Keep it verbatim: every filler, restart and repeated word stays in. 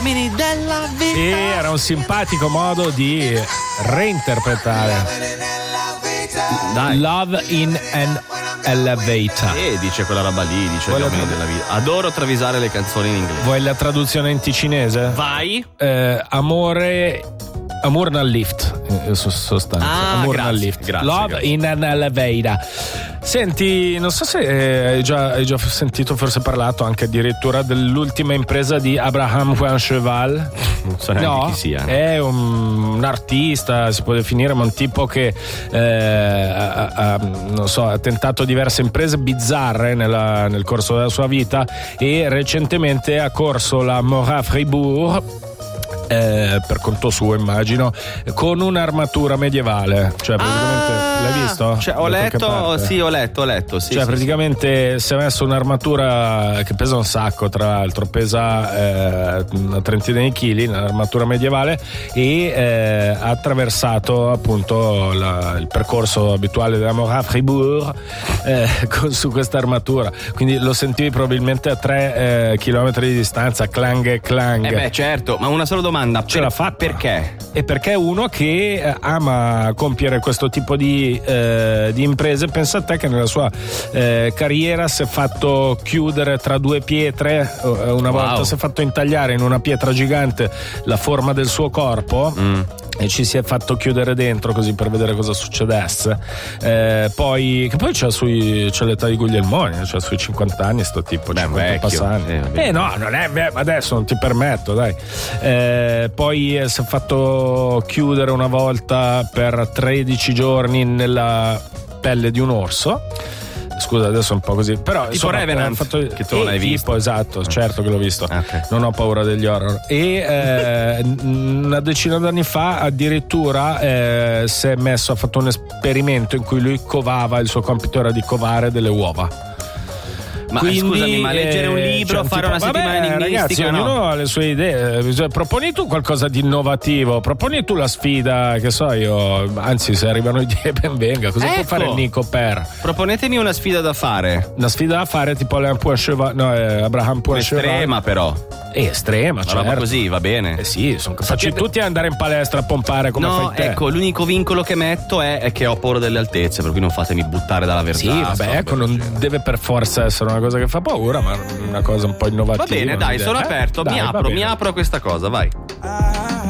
Mini della vita. E era un simpatico modo di reinterpretare Dai. Love in an Elevator. E dice quella roba lì, dice gli uomini della vita. Adoro travisare le canzoni in inglese. Vuoi la traduzione in ticinese? Vai. Eh, amore Amor nel lift, in sostanza. Ah, Amor grazie, nel lift. grazie, Love grazie. in an elevator. Senti, non so se eh, hai, già, hai già sentito, forse parlato anche addirittura dell'ultima impresa di Abraham Poincheval. Non so neanche No, chi sia. è un, un artista, si può definire, ma un tipo che eh, ha, ha, non so, ha tentato diverse imprese bizzarre nella, nel corso della sua vita e recentemente ha corso la Morat Fribourg. Eh, per conto suo, immagino, con un'armatura medievale, cioè praticamente Ah, l'hai visto? Cioè, ho Da qualche letto, parte? sì, ho letto, ho letto. Sì, Cioè sì, praticamente si è messo un'armatura che pesa un sacco, tra l'altro pesa eh, una trentina di chili, un'armatura medievale, e eh, ha attraversato appunto la, il percorso abituale della Morat Fribourg eh, con, su questa armatura, quindi lo sentivi probabilmente a tre eh, chilometri di distanza, clang e clang. Eh beh, certo, ma una sola domanda. Ce l'ha fatta. Perché? E perché è uno che eh, ama compiere questo tipo di, eh, di imprese. Pensa a te che nella sua eh, carriera si è fatto chiudere tra due pietre, eh, una volta Wow. si è fatto intagliare in una pietra gigante la forma del suo corpo. Mm. E ci si è fatto chiudere dentro così per vedere cosa succedesse. Eh, poi, che poi c'ha, sui, c'ha l'età di Guglielmoni, c'ha sui cinquanta anni sto tipo. Beh, cinquanta vecchio. passanti. Eh, vabbè. Eh no, non è vero, adesso non ti permetto, dai. Eh, poi eh, si è fatto chiudere una volta per tredici giorni nella pelle di un orso. Scusa, adesso è un po' così, però Tipo insomma, Revenant, ha fatto... che tu non eh, hai visto. tipo, esatto, certo che l'ho visto. Ok. Non ho paura degli horror. E eh, una decina d'anni fa addirittura eh, si è messo, ha fatto un esperimento in cui lui covava, il suo compito era di covare delle uova. Ma Quindi, scusami, ma leggere un eh, libro, cioè, fare tipo, una settimana vabbè, enigmistica, ragazzi, no? ognuno ha le sue idee. Cioè, proponi tu qualcosa di innovativo, proponi tu la sfida, che so io, anzi se arrivano idee ben venga. Cosa può Ecco. fare Nico per? Proponetemi una sfida da fare. Una sfida da fare tipo Alain Poincheval, no, eh, Abraham Poincheval. Estrema, però. È estrema, Una certo. roba così, va bene. Eh sì, sono capaci Sapete- tutti ad andare in palestra a pompare come No, fai te. ecco, l'unico vincolo che metto è, è che ho paura delle altezze, per cui non fatemi buttare dalla verità. Sì, vabbè, ecco, non deve per forza essere una cosa che fa paura, ma una cosa un po' innovativa. Va bene, dai, un'idea. sono Eh? aperto, Dai, mi va apro, bene. mi apro a questa cosa, vai.